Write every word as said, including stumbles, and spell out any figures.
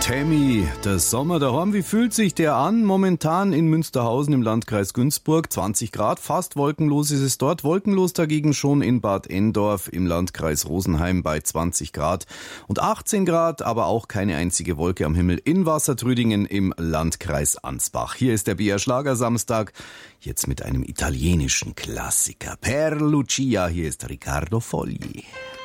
Tammy, der Sommer daheim, wie fühlt sich der an? Momentan in Münsterhausen im Landkreis Günzburg, zwanzig Grad, fast wolkenlos ist es dort. Wolkenlos dagegen schon in Bad Endorf im Landkreis Rosenheim bei zwanzig Grad und achtzehn Grad, aber auch keine einzige Wolke am Himmel in Wassertrüdingen im Landkreis Ansbach. Hier ist der B R Schlagersamstag, jetzt mit einem italienischen Klassiker. Per Lucia, hier ist Riccardo Fogli.